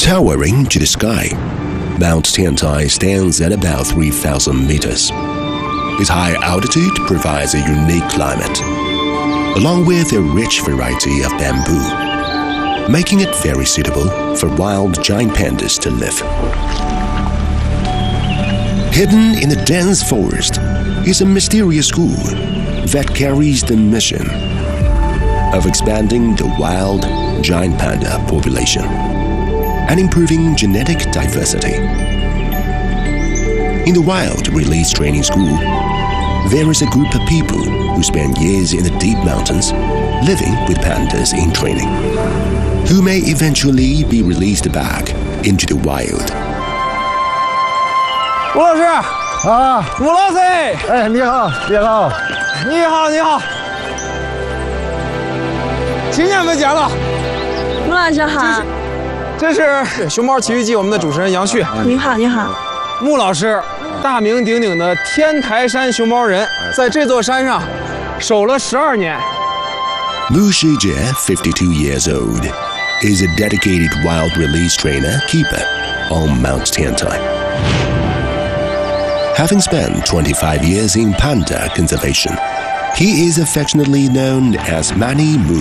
Towering to the sky, Mount Tiantai stands at about 3,000 meters. Its high altitude provides a unique climate, along with a rich variety of bamboo, making it very suitable for wild giant pandas to live. Hidden in the dense forest is a mysterious school that carries the mission of expanding the wild giant panda population and improving genetic diversity. In the Wild Release Training School, there is a group of people who spend years in the deep mountains living with pandas in training, who may eventually be released back into the wild. 吴老师啊， 吴老师， 哎，你好，你好， 你好，你好，几年没见了。 吴老师好， 这是《熊猫奇遇记》我们的主持人杨旭。 你好，你好。 穆老师，大名鼎鼎的天台山熊猫人，在这座山上守了12年。 Mu Shijie, 52 years old, is a dedicated wild release trainer keeper on Mount Tiantai. Having spent 25 years in panda conservation, he is affectionately known as Manny Mu.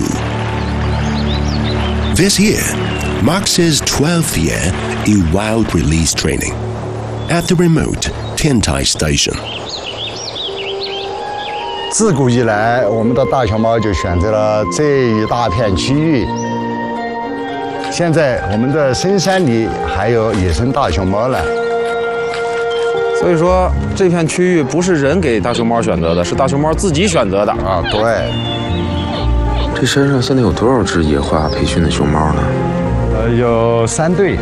This year marks his 12th year in wild release training at the remote Tiantai Station. 自古以来，我们的大熊猫就选择了这一大片区域。现在我们的深山里还有野生大熊猫呢。 所以说，这片区域不是人给大熊猫选择的，是大熊猫自己选择的。 啊，对。 这山上现在有多少只野化培训的熊猫呢？ 有3对。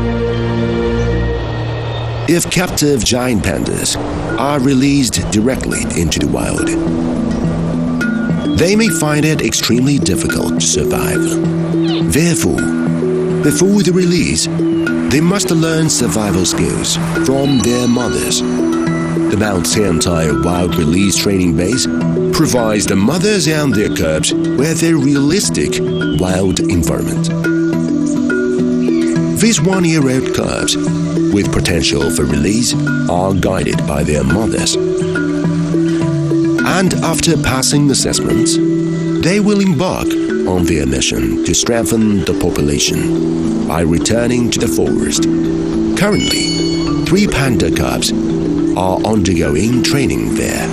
If captive giant pandas are released directly into the wild, they may find it extremely difficult to survive. Therefore, before the release, they must learn survival skills from their mothers. The Mount Tiantai Wild Release Training Base provides the mothers and their cubs with a realistic wild environment. These 1-year-old cubs with potential for release are guided by their mothers. And after passing assessments, they will embark on their mission to strengthen the population by returning to the forest. Currently, 3 panda cubs are undergoing training there.